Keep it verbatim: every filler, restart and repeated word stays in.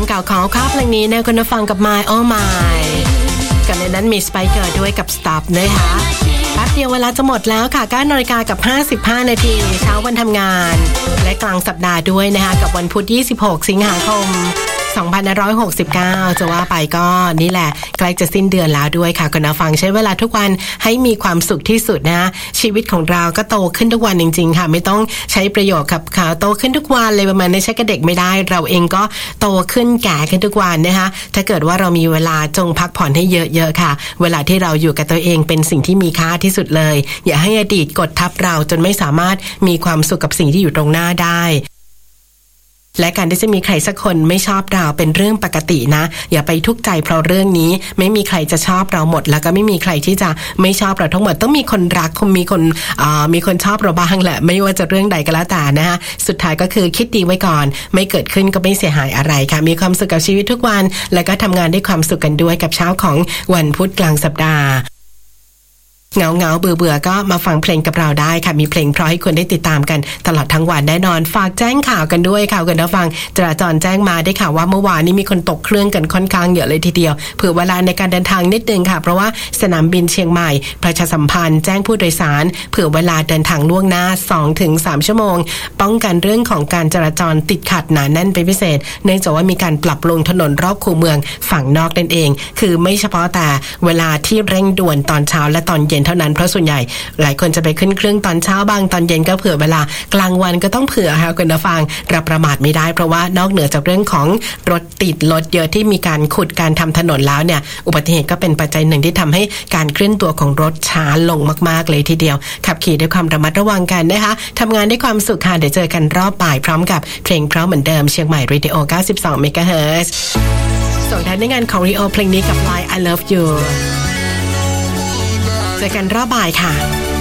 เก่าของข้าวเพลงนี้นะคุณผู้ฟังกับ My Oh My กันในนั้นมีสไปเกอร์ด้วยกับ Stop นะคะแป๊บเดียวเวลาจะหมดแล้วค่ะ เก้านาฬิกากับห้าสิบห้านาทีเช้าวันทำงานและกลางสัปดาห์ด้วยนะคะกับวันพุธยี่สิบหกสิงหาคมสองพันห้าร้อยหกสิบเก้าจะว่าไปก็นี่แหละใกล้จะสิ้นเดือนแล้วด้วยค่ะคุณผู้ฟังใช้เวลาทุกวันให้มีความสุขที่สุดนะชีวิตของเราก็โตขึ้นทุกวันจริงๆค่ะไม่ต้องใช้ประโยชน์กับเขาโตขึ้นทุกวันเลยประมาณนี้ใช้กับเด็กไม่ได้เราเองก็โตขึ้นแก่ขึ้นทุกวันนะคะถ้าเกิดว่าเรามีเวลาจงพักผ่อนให้เยอะๆค่ะเวลาที่เราอยู่กับตัวเองเป็นสิ่งที่มีค่าที่สุดเลยอย่าให้อดีตกดทับเราจนไม่สามารถมีความสุขกับสิ่งที่อยู่ตรงหน้าได้และการที่จะมีใครสักคนไม่ชอบเราเป็นเรื่องปกตินะอย่าไปทุกข์ใจเพราะเรื่องนี้ไม่มีใครจะชอบเราหมดแล้วก็ไม่มีใครที่จะไม่ชอบเราทั้งหมดต้องมีคนรักคงมีคนอ่ามีคนชอบเราบ้างแหละไม่ว่าจะเรื่องใดก็แล้วแต่นะฮะสุดท้ายก็คือคิดดีไว้ก่อนไม่เกิดขึ้นก็ไม่เสียหายอะไรค่ะมีความสุขกับชีวิตทุกวันแล้วก็ทำงานด้วยความสุขกันด้วยกับเช้าของวันพุธกลางสัปดาห์เงาเงาเบื่อเบื่อก็มาฟังเพลงกับเราได้ค่ะมีเพลงเพราะให้คุณได้ติดตามกันตลอดทั้งวันแน่นอนฝากแจ้งข่าวกันด้วยค่ะคุณผู้ฟังจราจรแจ้งมาได้ข่าวว่าเมื่อวานนี้มีคนตกเครื่องกันค่อนข้างเยอะเลยทีเดียวเผื่อเวลาในการเดินทางนิดนึงค่ะเพราะว่าสนามบินเชียงใหม่ประชาสัมพันธ์แจ้งผู้โดยสารเผื่อเวลาเดินทางล่วงหน้า สองถึงสาม ชั่วโมงป้องกันเรื่องของการจราจรติดขัดหนาแน่นเป็นพิเศษเนื่องจากว่ามีการปรับปรุงถนนรอบคูเมืองฝั่งนอกนั่นเองคือไม่เฉพาะแต่เวลาที่เร่งด่วนตอนเช้าและตอนเย็นเท่านั้นเพราะส่วนใหญ่หลายคนจะไปขึ้นเครื่องตอนเช้าบ้างตอนเย็นก็เผื่อเวลากลางวันก็ต้องเผื่อค่ะคุณผู้ฟังเราประมาทไม่ได้เพราะว่านอกเหนือจากเรื่องของรถติดรถเยอะที่มีการขุดการทำถนนแล้วเนี่ยอุบัติเหตุก็เป็นปัจจัยหนึ่งที่ทำให้การเคลื่อนตัวของรถช้าลงมากๆเลยทีเดียวขับขี่ด้วยความระมัดระวังกันนะคะทำงานด้วยความสุขค่ะเดี๋ยวเจอกันรอบบ่ายพร้อมกับเพลงเพราะเหมือนเดิมเชียงใหม่ Radio เก้าสิบสอง เมกะเฮิรตซ์ ส่งท้ายในงานของ Rio เพลงนี้กับ Line I Love You เจอกันรอบบ่ายค่ะ